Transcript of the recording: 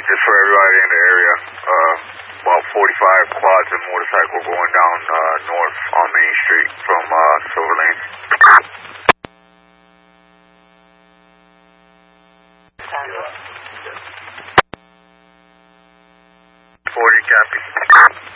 just for everybody in the area. About 45 quads and motorcycle going down north on Main Street from Silver Lane. 40, copy.